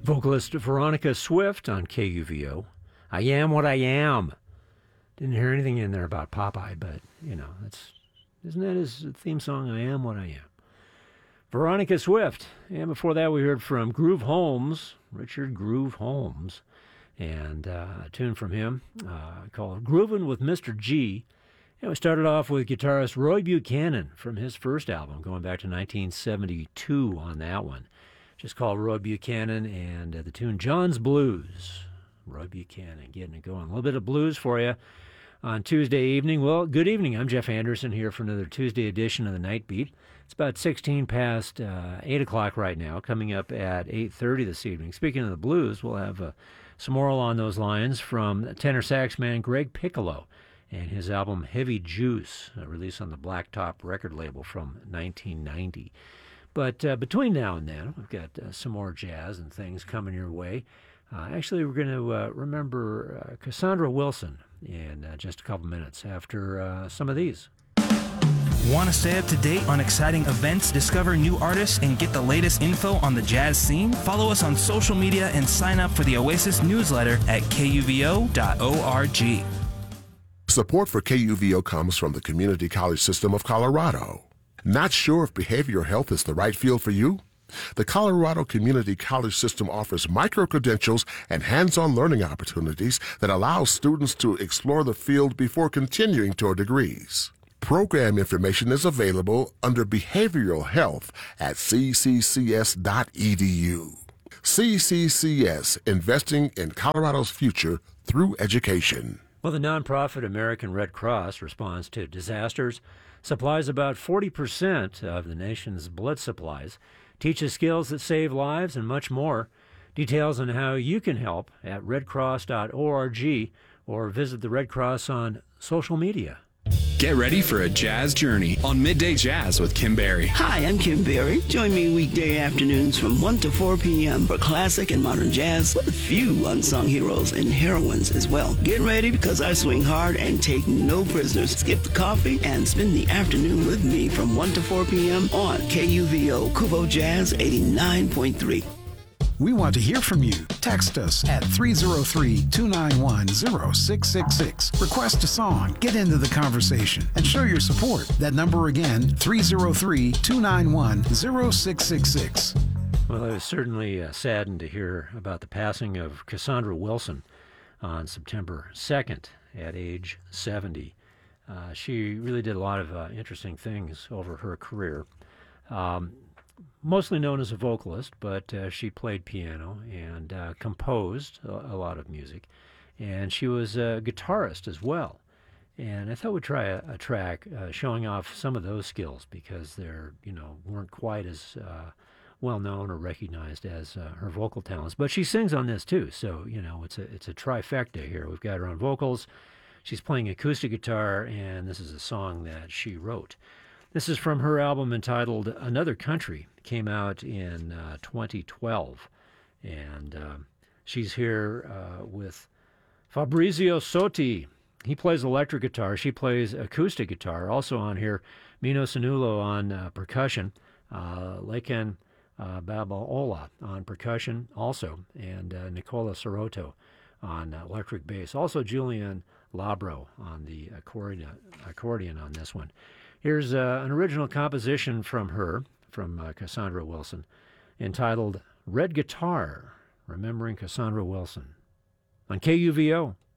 Vocalist Veronica Swift on KUVO. I am what I am. Didn't hear anything in there about Popeye, but, isn't that his theme song, I am what I am? Veronica Swift. And before that, we heard from Groove Holmes, Richard Groove Holmes, and a tune from him called Groovin' with Mr. G. And we started off with guitarist Roy Buchanan from his first album, going back to 1972 on that one. Just called Roy Buchanan, and the tune John's Blues. Roy Buchanan getting it going. A little bit of blues for you on Tuesday evening. Well, good evening. I'm Jeff Anderson here for another Tuesday edition of the Night Beat. It's about 16 past 8 o'clock right now, coming up at 8:30 this evening. Speaking of the blues, we'll have some more along those lines from tenor sax man Greg Piccolo and his album Heavy Juice, released on the Blacktop record label from 1990. But between now and then, we've got some more jazz and things coming your way. Actually, we're going to remember Cassandra Wilson in just a couple minutes after some of these. Want to stay up to date on exciting events, discover new artists, and get the latest info on the jazz scene? Follow us on social media and sign up for the Oasis newsletter at kuvo.org. Support for KUVO comes from the Community College System of Colorado. Not sure if behavioral health is the right field for you? The Colorado Community College System offers micro-credentials and hands-on learning opportunities that allow students to explore the field before continuing toward degrees. Program information is available under Behavioral Health at cccs.edu. CCCS, investing in Colorado's future through education. Well, the nonprofit American Red Cross responds to disasters, supplies about 40% of the nation's blood supplies, teaches skills that save lives, and much more. Details on how you can help at redcross.org or visit the Red Cross on social media. Get ready for a jazz journey on Midday Jazz with Kim Berry. Hi, I'm Kim Berry. Join me weekday afternoons from 1 to 4 p.m. for classic and modern jazz with a few unsung heroes and heroines as well. Get ready because I swing hard and take no prisoners. Skip the coffee and spend the afternoon with me from 1 to 4 p.m. on KUVO Kuvo Jazz 89.3. We want to hear from you. Text us at 303-291-0666. Request a song, get into the conversation, and show your support. That number again, 303-291-0666. Well, I was certainly saddened to hear about the passing of Cassandra Wilson on September 2nd at age 70. She really did a lot of interesting things over her career. Mostly known as a vocalist, but she played piano and composed a lot of music. And she was a guitarist as well. And I thought we'd try a track showing off some of those skills because they're, weren't quite as well known or recognized as her vocal talents. But she sings on this too, so, it's a trifecta here. We've got her on vocals, she's playing acoustic guitar, and this is a song that she wrote. This is from her album entitled Another Country. It came out in 2012. And she's here with Fabrizio Sotti. He plays electric guitar. She plays acoustic guitar. Also on here, Mino Sanulo on percussion. Leken Babaola on percussion also. And Nicola Soroto on electric bass. Also Julian Labro on the accordion on this one. Here's an original composition from her, from Cassandra Wilson, entitled Red Guitar, Remembering Cassandra Wilson, on KUVO.